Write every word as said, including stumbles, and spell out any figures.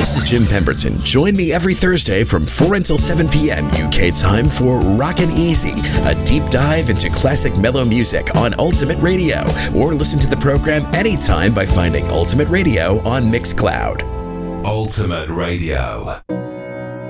This is Jim Pemberton. Join me every Thursday from four until seven p.m. U K time for Rockin' Easy, a deep dive into classic mellow music on Ultimate Radio. Or listen to the program anytime by finding Ultimate Radio on Mixcloud. Ultimate Radio.